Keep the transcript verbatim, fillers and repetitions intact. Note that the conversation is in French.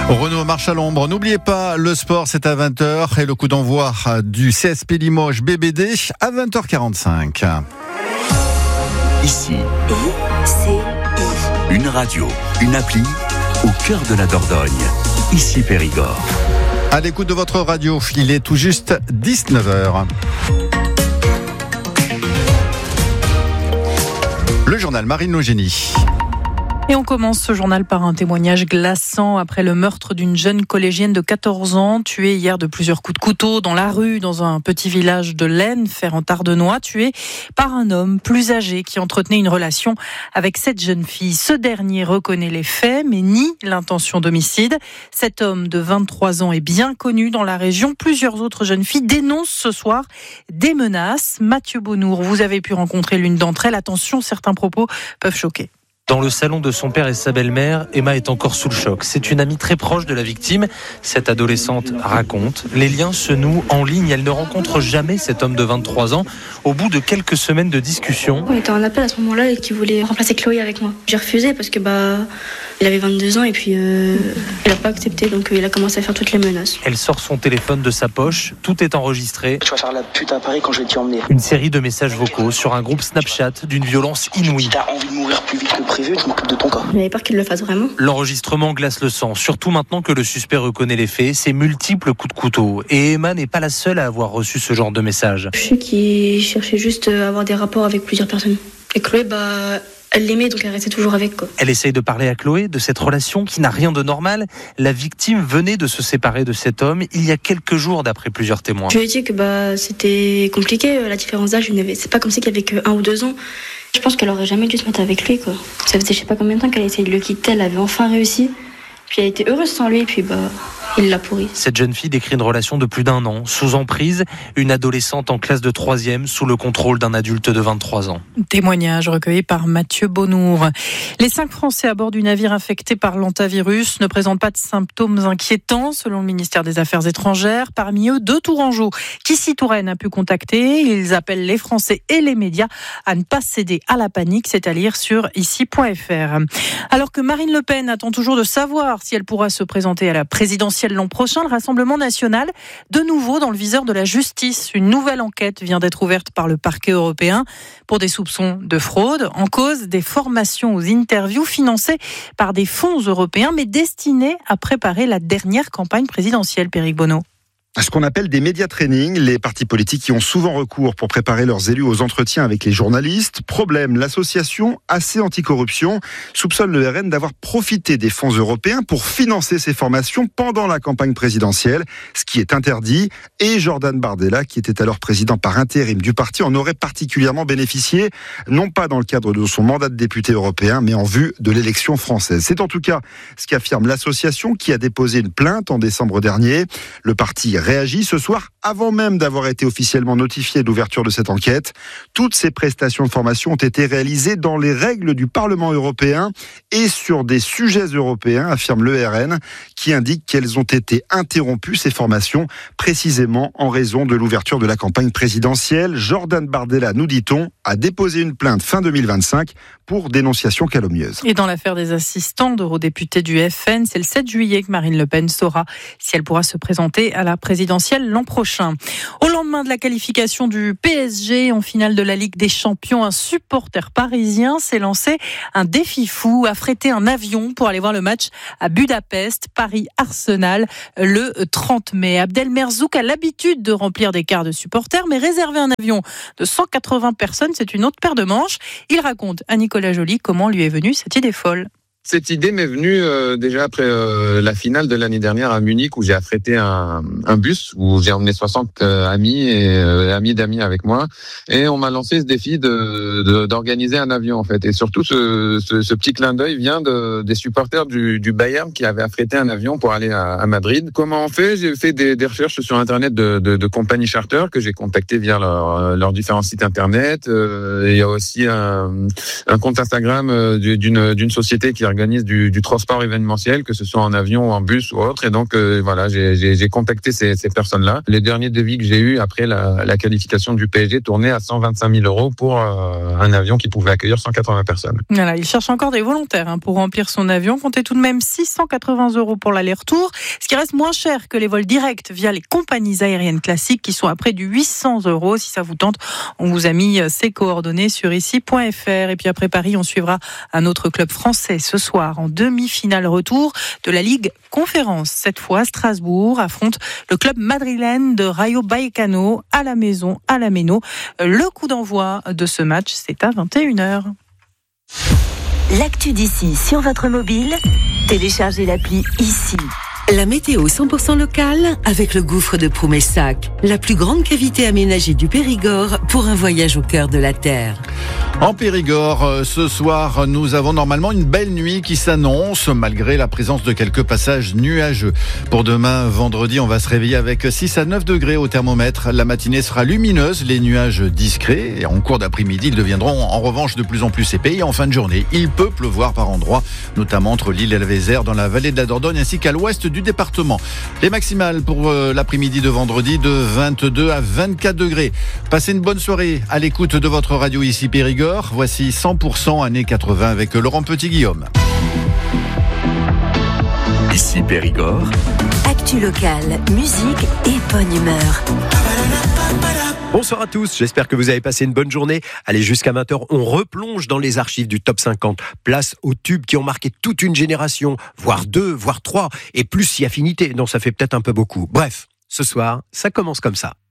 Renaud marche à l'ombre. N'oubliez pas, le sport, c'est à vingt heures et le coup d'envoi du C S P Limoges B B D à vingt heures quarante-cinq. Ici, I C I. Une radio, une appli au cœur de la Dordogne. Ici Périgord. À l'écoute de votre radio, il est tout juste dix-neuf heures. Le journal Marine Logénie. Et on commence ce journal par un témoignage glaçant après le meurtre d'une jeune collégienne de quatorze ans, tuée hier de plusieurs coups de couteau dans la rue, dans un petit village de l'Aisne, Ferrand-Tardenois, tuée par un homme plus âgé qui entretenait une relation avec cette jeune fille. Ce dernier reconnaît les faits, mais nie l'intention d'homicide. Cet homme de vingt-trois ans est bien connu dans la région. Plusieurs autres jeunes filles dénoncent ce soir des menaces. Mathieu Bonnour, vous avez pu rencontrer l'une d'entre elles. Attention, certains propos peuvent choquer. Dans le salon de son père et sa belle-mère, Emma est encore sous le choc. C'est une amie très proche de la victime. Cette adolescente raconte. Les liens se nouent en ligne. Elle ne rencontre jamais cet homme de vingt-trois ans. Au bout de quelques semaines de discussion. On était en appel à ce moment-là et qui voulait remplacer Chloé avec moi. J'ai refusé parce que bah, il avait vingt-deux ans et puis euh, il n'a pas accepté. Donc euh, il a commencé à faire toutes les menaces. Elle sort son téléphone de sa poche. Tout est enregistré. Tu vas faire la pute à Paris quand je vais t'y emmener. Une série de messages vocaux sur un groupe Snapchat d'une violence inouïe. Si t'as envie de mourir plus vite que prévu, je m'occupe de ton cas. Il avait peur qu'il le fasse vraiment. L'enregistrement glace le sang, surtout maintenant que le suspect reconnaît les faits, ses multiples coups de couteau. Et Emma n'est pas la seule à avoir reçu ce genre de message. Je sais qu'il cherchait juste à avoir des rapports avec plusieurs personnes. Et Chloé, bah, elle l'aimait, donc elle restait toujours avec, quoi. Elle essaye de parler à Chloé de cette relation qui n'a rien de normal. La victime venait de se séparer de cet homme il y a quelques jours, d'après plusieurs témoins. Je lui ai dit que bah, c'était compliqué, la différence d'âge, c'est pas comme si qu'il y avait que un ou deux ans. Je pense qu'elle aurait jamais dû se mettre avec lui, quoi. Ça faisait je sais pas combien de temps qu'elle essayait de le quitter, elle avait enfin réussi. Puis elle était heureuse sans lui, et puis bah, il l'a pourri. Cette jeune fille décrit une relation de plus d'un an, sous emprise, une adolescente en classe de troisième, sous le contrôle d'un adulte de vingt-trois ans. Témoignage recueilli par Mathieu Bonnour. Les cinq Français à bord du navire infecté par l'hantavirus ne présentent pas de symptômes inquiétants, selon le ministère des Affaires étrangères. Parmi eux, deux Tourangeaux qu'ici Touraine a pu contacter. Ils appellent les Français et les médias à ne pas céder à la panique, c'est à lire sur ici point f r. Alors que Marine Le Pen attend toujours de savoir si elle pourra se présenter à la présidentielle l'an prochain, le Rassemblement national, de nouveau dans le viseur de la justice. Une nouvelle enquête vient d'être ouverte par le parquet européen pour des soupçons de fraude. En cause, des formations aux interviews financées par des fonds européens, mais destinées à préparer la dernière campagne présidentielle, Péric Bonneau. Ce qu'on appelle des média training, les partis politiques y ont souvent recours pour préparer leurs élus aux entretiens avec les journalistes. Problème, l'association A C Anticorruption soupçonne le R N d'avoir profité des fonds européens pour financer ces formations pendant la campagne présidentielle, ce qui est interdit. Et Jordan Bardella, qui était alors président par intérim du parti, en aurait particulièrement bénéficié, non pas dans le cadre de son mandat de député européen, mais en vue de l'élection française. C'est en tout cas ce qu'affirme l'association, qui a déposé une plainte en décembre dernier. Le parti réagit ce soir avant même d'avoir été officiellement notifié de l'ouverture de cette enquête. Toutes ces prestations de formation ont été réalisées dans les règles du Parlement européen et sur des sujets européens, affirme le R N, qui indique qu'elles ont été interrompues, ces formations, précisément en raison de l'ouverture de la campagne présidentielle. Jordan Bardella, nous dit-on, a déposé une plainte fin deux mille vingt-cinq pour dénonciation calomnieuse. Et dans l'affaire des assistants d'eurodéputés du F N, c'est le sept juillet que Marine Le Pen saura si elle pourra se présenter à la présidentielle l'an prochain. Au lendemain de la qualification du P S G en finale de la Ligue des Champions, un supporter parisien s'est lancé un défi fou, affréter un avion pour aller voir le match à Budapest, Paris-Arsenal, le trente mai. Abdel Merzouk a l'habitude de remplir des cars de supporters, mais réserver un avion de cent quatre-vingts personnes, c'est une autre paire de manches. Il raconte à Nicolas Joly comment lui est venue cette idée folle. Cette idée m'est venue euh, déjà après euh, la finale de l'année dernière à Munich, où j'ai affrété un, un bus, où j'ai emmené soixante euh, amis et euh, amis d'amis avec moi, et on m'a lancé ce défi de, de d'organiser un avion en fait. Et surtout ce, ce, ce petit clin d'œil vient de, des supporters du, du Bayern qui avaient affrété un avion pour aller à, à Madrid. Comment on fait ? J'ai fait des, des recherches sur internet de, de, de compagnies charter que j'ai contactées via leurs leur différents sites internet. Euh, il y a aussi un, un compte Instagram d'une, d'une société qui organisent du, du transport événementiel, que ce soit en avion, en bus ou autre. Et donc, euh, voilà, j'ai, j'ai, j'ai contacté ces, ces personnes-là. Les derniers devis que j'ai eus après la, la qualification du P S G tournaient à cent vingt-cinq mille euros pour euh, un avion qui pouvait accueillir cent quatre-vingts personnes. Voilà, il cherche encore des volontaires hein, pour remplir son avion. Comptez tout de même six cent quatre-vingts euros pour l'aller-retour, ce qui reste moins cher que les vols directs via les compagnies aériennes classiques qui sont à près du huit cents euros. Si ça vous tente, on vous a mis ses coordonnées sur ici point f r. Et puis après Paris, on suivra un autre club français ce soir en demi-finale retour de la Ligue Conférence. Cette fois, Strasbourg affronte le club madrilène de Rayo Vallecano à la maison, à la Méno. Le coup d'envoi de ce match, c'est à vingt et une heures. L'actu d'ici sur votre mobile, téléchargez l'appli ici. La météo cent pour cent locale avec le gouffre de Proumessac, la plus grande cavité aménagée du Périgord pour un voyage au cœur de la Terre. En Périgord, ce soir, nous avons normalement une belle nuit qui s'annonce, malgré la présence de quelques passages nuageux. Pour demain, vendredi, on va se réveiller avec six à neuf degrés au thermomètre. La matinée sera lumineuse, les nuages discrets. Et en cours d'après-midi, ils deviendront en revanche de plus en plus épais. Et en fin de journée, il peut pleuvoir par endroits, notamment entre l'île et la Vézère, dans la vallée de la Dordogne, ainsi qu'à l'ouest du département. Les maximales pour euh, l'après-midi de vendredi de vingt-deux à vingt-quatre degrés. Passez une bonne soirée à l'écoute de votre radio ici Périgord. Voici cent pour cent années quatre-vingts avec Laurent Petit-Guillaume. Ici Périgord. Actu locale, musique et bonne humeur. Bonsoir à tous, j'espère que vous avez passé une bonne journée. Allez, jusqu'à vingt heures, on replonge dans les archives du Top cinquante. Place aux tubes qui ont marqué toute une génération, voire deux, voire trois, et plus si affinité. Non, ça fait peut-être un peu beaucoup. Bref, ce soir, ça commence comme ça.